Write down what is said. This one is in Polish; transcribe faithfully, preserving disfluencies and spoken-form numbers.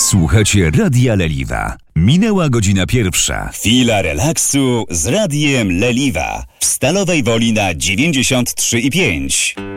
Słuchacie Radia Leliwa. Minęła godzina pierwsza. Chwila relaksu z Radiem Leliwa. W Stalowej Woli na dziewięćdziesiąt trzy i pięć.